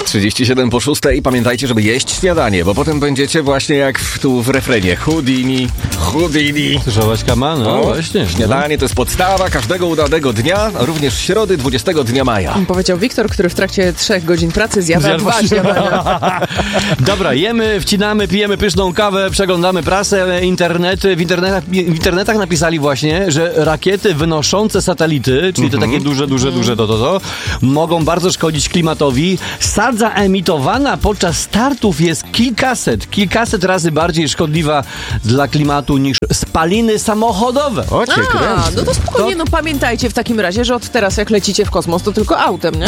37 po 6 i pamiętajcie, żeby jeść śniadanie, bo potem będziecie właśnie jak tu w refrenie. Houdini. Słyszałaś, Kama? No właśnie. Śniadanie to jest podstawa każdego udanego dnia, również środy 20 dnia maja. Powiedział Wiktor, który w trakcie 3 godzin pracy zjada 2 śniadania. Dobra, jemy, wcinamy, pijemy pyszną kawę, przeglądamy prasę, internety. W internetach napisali właśnie, że rakiety wynoszące satelity, czyli te takie duże, mogą bardzo szkodzić klimatowi. Sadza emitowana podczas startów jest kilkaset razy bardziej szkodliwa dla klimatu niż spaliny samochodowe. No to spokojnie, no pamiętajcie w takim razie, że od teraz jak lecicie w kosmos, to tylko autem, nie?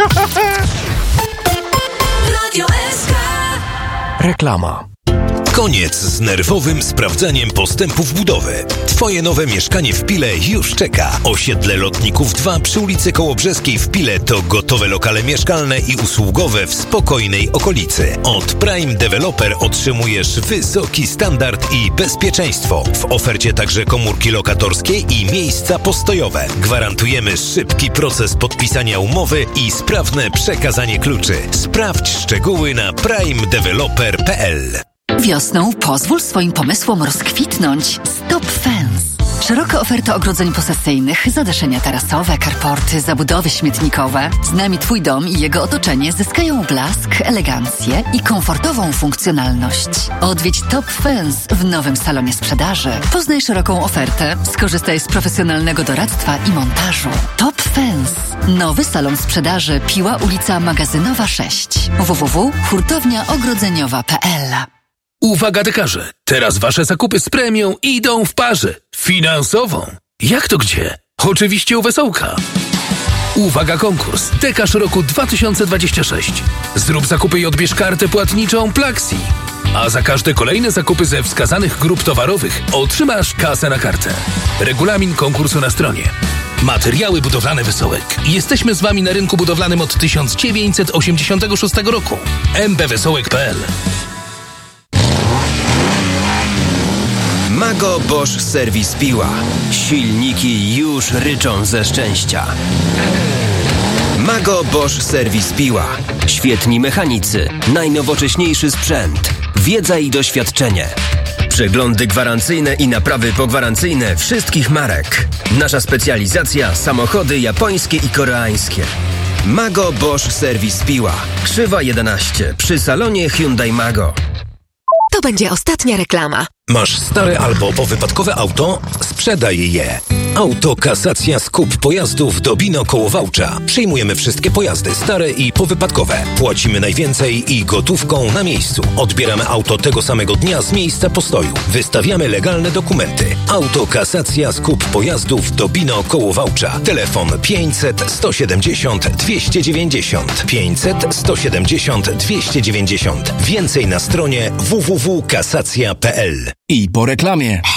Radio SK. Reklama. Koniec z nerwowym sprawdzaniem postępów budowy. Twoje nowe mieszkanie w Pile już czeka. Osiedle Lotników 2 przy ulicy Kołobrzeskiej w Pile to gotowe lokale mieszkalne i usługowe w spokojnej okolicy. Od Prime Developer otrzymujesz wysoki standard i bezpieczeństwo. W ofercie także komórki lokatorskie i miejsca postojowe. Gwarantujemy szybki proces podpisania umowy i sprawne przekazanie kluczy. Sprawdź szczegóły na primedeveloper.pl. Wiosną pozwól swoim pomysłom rozkwitnąć. Stop Fence. Szeroka oferta ogrodzeń posesyjnych, zadaszenia tarasowe, carporty, zabudowy śmietnikowe. Z nami Twój dom i jego otoczenie zyskają blask, elegancję i komfortową funkcjonalność. Odwiedź Top Fence w nowym salonie sprzedaży. Poznaj szeroką ofertę, skorzystaj z profesjonalnego doradztwa i montażu. Top Fence. Nowy salon sprzedaży, Piła, ulica Magazynowa 6. www.hurtowniaogrodzeniowa.pl. Uwaga dekarze, teraz wasze zakupy z premią idą w parze. Finansową. Jak to gdzie? Oczywiście u Wesołka. Uwaga konkurs, dekarz roku 2026. Zrób zakupy i odbierz kartę płatniczą Plaxi. A za każde kolejne zakupy ze wskazanych grup towarowych otrzymasz kasę na kartę. Regulamin konkursu na stronie. Materiały budowlane Wesołek. Jesteśmy z wami na rynku budowlanym od 1986 roku. mbwesołek.pl. Mago Bosch Serwis Piła. Silniki już ryczą ze szczęścia. Mago Bosch Serwis Piła. Świetni mechanicy, najnowocześniejszy sprzęt, wiedza i doświadczenie. Przeglądy gwarancyjne i naprawy pogwarancyjne wszystkich marek. Nasza specjalizacja: samochody japońskie i koreańskie. Mago Bosch Serwis Piła. Krzywa 11 przy salonie Hyundai Mago. To będzie ostatnia reklama. Masz stare albo powypadkowe auto? Sprzedaj je. Autokasacja skup pojazdów Dobino koło Wałcza. Przyjmujemy wszystkie pojazdy stare i powypadkowe. Płacimy najwięcej i gotówką na miejscu. Odbieramy auto tego samego dnia z miejsca postoju. Wystawiamy legalne dokumenty. Autokasacja skup pojazdów Dobino koło Wałcza. Telefon 500 170 290. 500 170 290. Więcej na stronie www.kasacja.pl. I po reklamie.